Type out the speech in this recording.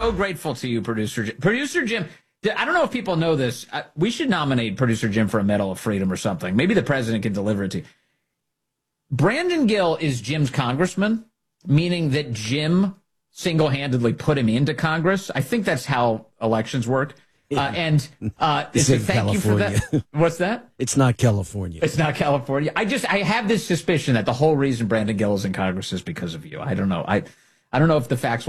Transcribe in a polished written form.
So grateful to you, Producer Jim. Producer Jim, I don't know if people know this. We should nominate Producer Jim for a Medal of Freedom or something. Maybe the president can deliver it to you. Brandon Gill is Jim's congressman, meaning that Jim single-handedly put him into Congress. I think that's how elections work. Thank you for that. What's that? It's not California. It's not California. I have this suspicion that the whole reason Brandon Gill is in Congress is because of you. I don't know. I don't know if the facts